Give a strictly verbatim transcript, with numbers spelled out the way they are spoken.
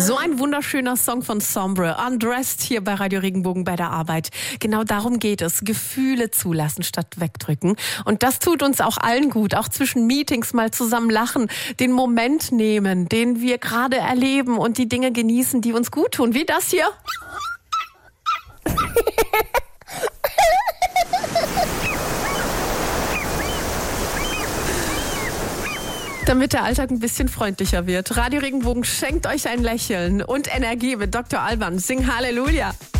So ein wunderschöner Song von Sombre, Undressed hier bei Radio Regenbogen bei der Arbeit. Genau darum geht es, Gefühle zulassen statt wegdrücken. Und das tut uns auch allen gut, auch zwischen Meetings mal zusammen lachen, den Moment nehmen, den wir gerade erleben und die Dinge genießen, die uns gut tun, wie das hier. Damit der Alltag ein bisschen freundlicher wird. Radio Regenbogen schenkt euch ein Lächeln und Energie mit Doktor Alban. Sing Halleluja!